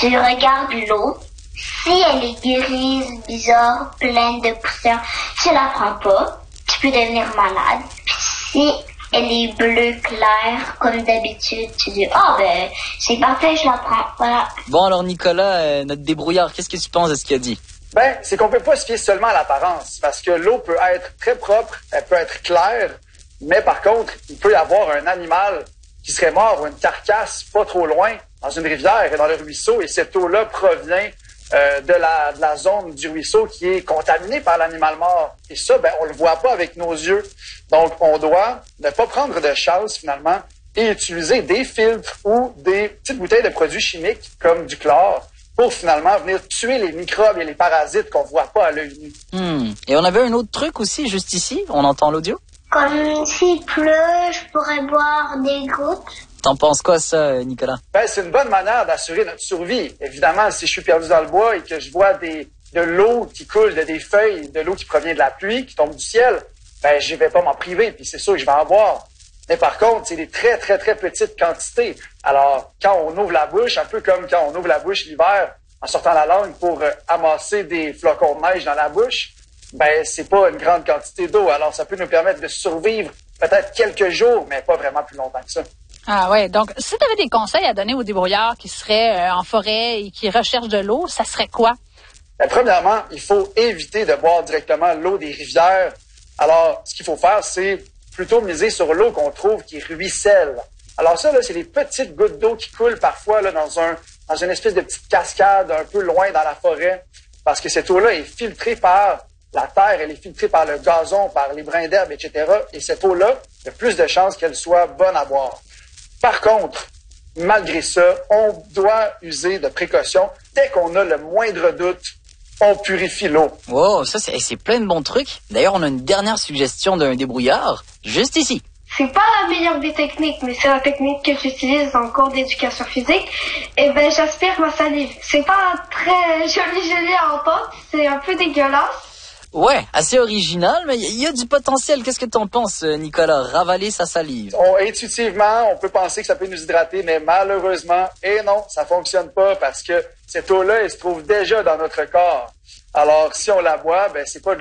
tu regardes l'eau. Si elle est grise, bizarre, pleine de poussière, tu la prends pas. Tu peux devenir malade. Puis si elle est bleue claire, comme d'habitude, tu dis, c'est parfait, je la prends. Voilà. Bon, alors Nicolas, notre débrouillard, qu'est-ce que tu penses de ce qu'il a dit? C'est qu'on peut pas se fier seulement à l'apparence, parce que l'eau peut être très propre, elle peut être claire, mais par contre, il peut y avoir un animal qui serait mort ou une carcasse pas trop loin, dans une rivière et dans le ruisseau, et cette eau-là provient de la zone du ruisseau qui est contaminée par l'animal mort. Et ça, on le voit pas avec nos yeux. Donc, on doit ne pas prendre de chance, finalement, et utiliser des filtres ou des petites bouteilles de produits chimiques, comme du chlore, pour finalement venir tuer les microbes et les parasites qu'on voit pas à l'œil nu. Et on avait un autre truc aussi, juste ici, on entend l'audio? Comme s'il pleut, je pourrais boire des gouttes. T'en penses quoi, ça, Nicolas? C'est une bonne manière d'assurer notre survie. Évidemment, si je suis perdu dans le bois et que je vois de l'eau qui coule de des feuilles, de l'eau qui provient de la pluie, qui tombe du ciel, je vais pas m'en priver, puis c'est sûr que je vais en boire. Mais par contre, c'est des très, très, très petites quantités. Alors, quand on ouvre la bouche, un peu comme quand on ouvre la bouche l'hiver, en sortant la langue pour amasser des flocons de neige dans la bouche, c'est pas une grande quantité d'eau. Alors, ça peut nous permettre de survivre peut-être quelques jours, mais pas vraiment plus longtemps que ça. Ah ouais, donc si tu avais des conseils à donner aux débrouillards qui seraient en forêt et qui recherchent de l'eau, ça serait quoi? Premièrement, il faut éviter de boire directement l'eau des rivières. Alors, ce qu'il faut faire, c'est plutôt miser sur l'eau qu'on trouve qui ruisselle. Alors ça, là, c'est les petites gouttes d'eau qui coulent parfois là, dans une espèce de petite cascade un peu loin dans la forêt, parce que cette eau-là est filtrée par la terre, elle est filtrée par le gazon, par les brins d'herbe, etc. Et cette eau-là, il y a plus de chances qu'elle soit bonne à boire. Par contre, malgré ça, on doit user de précautions. Dès qu'on a le moindre doute, on purifie l'eau. Wow, ça c'est plein de bons trucs. D'ailleurs, on a une dernière suggestion d'un débrouillard, juste ici. C'est pas la meilleure des techniques, mais c'est la technique que j'utilise en cours d'éducation physique. Et j'aspire ma salive. C'est pas très joli à entendre, c'est un peu dégueulasse. Ouais, assez original, mais il y a du potentiel. Qu'est-ce que t'en penses, Nicolas? Ravaler sa salive. Intuitivement, on peut penser que ça peut nous hydrater, mais malheureusement, non, ça fonctionne pas parce que cette eau-là, elle se trouve déjà dans notre corps. Alors, si on la boit, c'est pas de